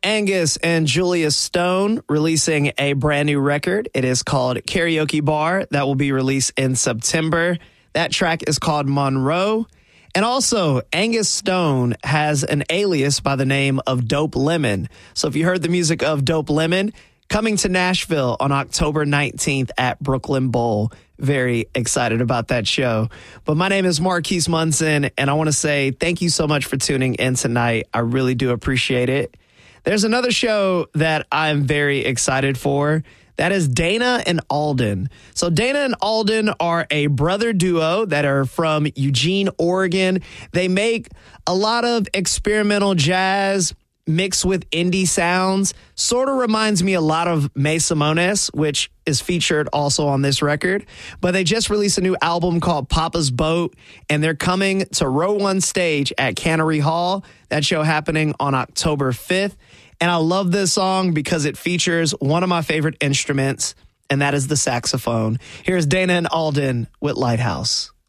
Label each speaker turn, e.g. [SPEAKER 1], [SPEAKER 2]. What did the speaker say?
[SPEAKER 1] Angus and Julia Stone releasing a brand new record. It is called Karaoke Bar. That will be released in September. That track is called Monroe. And also, Angus Stone has an alias by the name of Dope Lemon. So if you heard the music of Dope Lemon, coming to Nashville on October 19th at Brooklyn Bowl. Very excited about that show. But my name is Marquise Munson, and I want to say thank you so much for tuning in tonight. I really do appreciate it. There's another show that I'm very excited for. That is Dana and Alden. So Dana and Alden are a brother duo that are from Eugene, Oregon. They make a lot of experimental jazz mixed with indie sounds. Sort of reminds me a lot of May Simones, which is featured also on this record. But they just released a new album called Papa's Boat, and they're coming to Row 1 Stage at Cannery Hall. That show happening on October 5th. And I love this song because it features one of my favorite instruments, and that is the saxophone. Here's Dana and Alden with Lighthouse.